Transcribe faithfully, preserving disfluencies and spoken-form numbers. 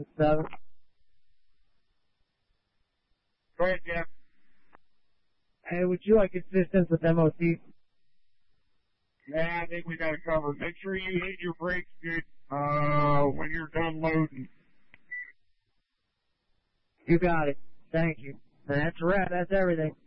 seven seven. Go ahead, Jeff. Hey, would you like assistance with M O T? Yeah, I think we got it covered. Make sure you hit your brakes good uh, when you're done loading. You got it. Thank you. That's right. That's everything.